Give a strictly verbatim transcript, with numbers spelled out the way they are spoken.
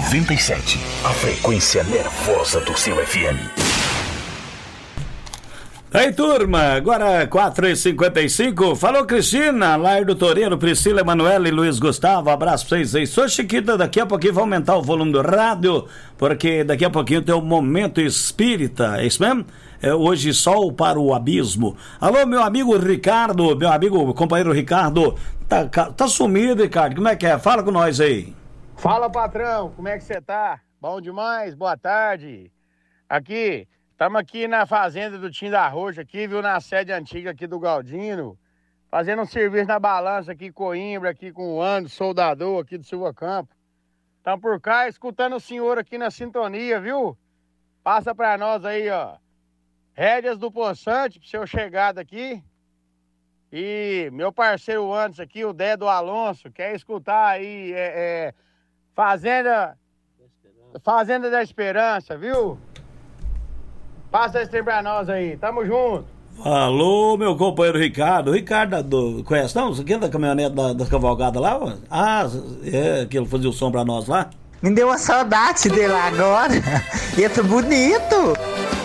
noventa e sete, a frequência nervosa do seu F M. Aí, turma, agora quatro e cinquenta e cinco. Falou, Cristina, Lairdo Toreiro, Priscila, Emanuela e Luiz Gustavo. Abraço pra vocês aí. Sou Chiquita, daqui a pouquinho vai aumentar o volume do rádio, porque daqui a pouquinho tem o Momento Espírita, é isso mesmo? É hoje Sol para o Abismo. Alô, meu amigo Ricardo, meu amigo, companheiro Ricardo, tá, tá sumido, Ricardo, como é que é? Fala com nós aí. Fala, patrão, como é que você tá? Bom demais, boa tarde. Aqui... Estamos aqui na fazenda do Tim da Roxa, aqui, viu, na sede antiga aqui do Galdino, fazendo um serviço na balança aqui, Coimbra, aqui com o Anderson, soldador aqui do Silva Campo. Estamos por cá, escutando o senhor aqui na sintonia, viu? Passa para nós aí, ó, rédeas do Poçante, pro seu chegado aqui. E meu parceiro Anderson aqui, o Dé do Alonso, quer escutar aí, é, é, Fazenda, Fazenda da Esperança, viu? Passa esse trem pra nós aí, tamo junto. Alô, meu companheiro Ricardo. Ricardo, do, conhece não? Você quer da caminhonete da, da cavalgada lá? Ó? Ah, é, que ele fazia o som pra nós lá? Me deu uma saudade dele agora. Ele é bonito.